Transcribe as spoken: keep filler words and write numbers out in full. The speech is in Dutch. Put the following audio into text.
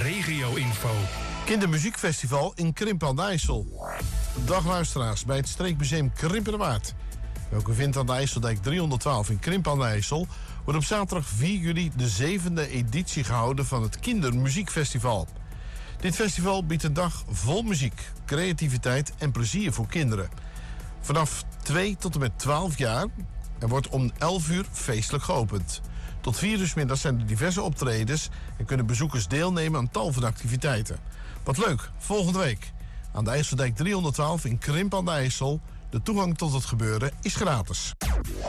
regio-info. Kindermuziekfestival in Krimpen aan de IJssel. Dag luisteraars bij het Streekmuseum Krimpen de Waard. Welke vindt aan de IJsseldijk driehonderdtwaalf in Krimpen aan de IJssel, wordt op zaterdag vier juli de zevende editie gehouden van het Kindermuziekfestival. Dit festival biedt een dag vol muziek, creativiteit en plezier voor kinderen. Vanaf twee tot en met twaalf jaar en wordt om elf uur feestelijk geopend. Tot vier uur 's middags zijn er diverse optredens en kunnen bezoekers deelnemen aan tal van activiteiten. Wat leuk, volgende week aan de IJsseldijk driehonderdtwaalf in Krimpen aan de IJssel. De toegang tot het gebeuren is gratis.